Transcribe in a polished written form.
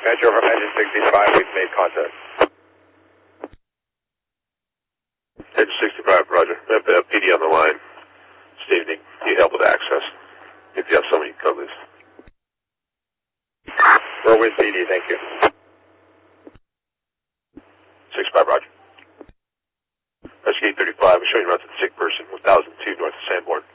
Metro from engine 65, we've made contact. Engine 65, roger. PD on the line. This evening, need help with access. If you have somebody, come this. We're with PD, thank you. 65, roger. Rescue 835, we're showing you around to the sick person, 1002 north of Sanborn.